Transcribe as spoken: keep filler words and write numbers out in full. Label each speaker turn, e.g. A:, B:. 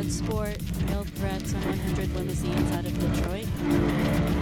A: Bloodsport, Male Threats on one hundred Limousines out of Detroit.